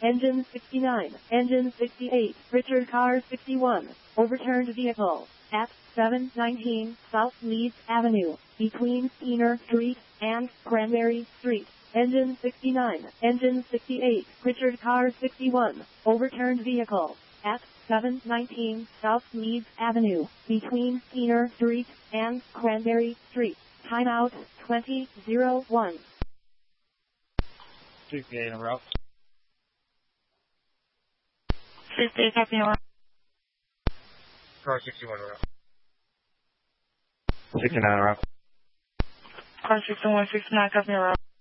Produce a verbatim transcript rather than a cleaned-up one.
Engine sixty-nine. Engine sixty-eight. Richard Car sixty-one. Overturned vehicle at seven nineteen South Leeds Avenue, between Skener Street and Cranberry Street. Engine sixty-nine. Engine sixty-eight. Richard Car sixty-one. Overturned vehicle at seven nineteen South Leeds Avenue, between Skener Street and Cranberry Street. Timeout twenty oh one. sixty-eight on route. sixty-eight, copy on route. Car sixty-one on route. sixty-nine on route. Car sixty-one, sixty-nine, copy on route.